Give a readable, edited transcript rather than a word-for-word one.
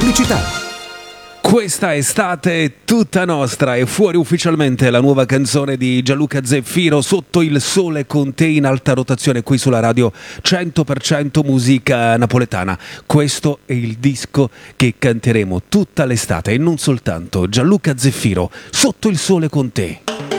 pubblicità. Questa estate è tutta nostra, è fuori ufficialmente la nuova canzone di Gianluca Zeffiro, Sotto il sole con te, in alta rotazione qui sulla radio 100% musica napoletana. Questo è il disco che canteremo tutta l'estate e non soltanto. Gianluca Zeffiro, Sotto il sole con te.